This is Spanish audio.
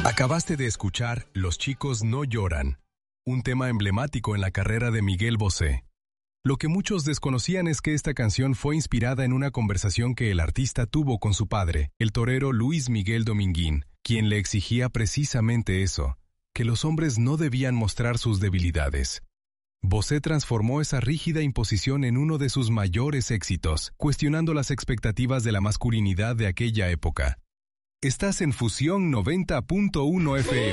Acabaste de escuchar Los chicos no lloran, un tema emblemático en la carrera de Miguel Bosé. Lo que muchos desconocían es que esta canción fue inspirada en una conversación que el artista tuvo con su padre, el torero Luis Miguel Dominguín, quien le exigía precisamente eso, que los hombres no debían mostrar sus debilidades. Bosé transformó esa rígida imposición en uno de sus mayores éxitos, cuestionando las expectativas de la masculinidad de aquella época. Estás en Fusión 90.1 FM.